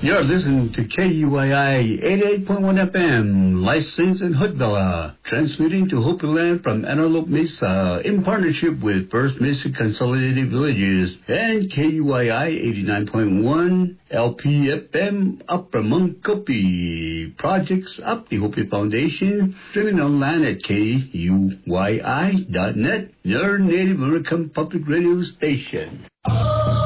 You're listening to KUYI 88.1 FM, licensed in Hoodville, transmitting to Hopi Land from Antelope Mesa in partnership with First Mesa Consolidated Villages and KUYI 89.1 LPFM Upper Munkopi. Projects up the Hopi Foundation, streaming online at KUYI.net, your Native American public radio station.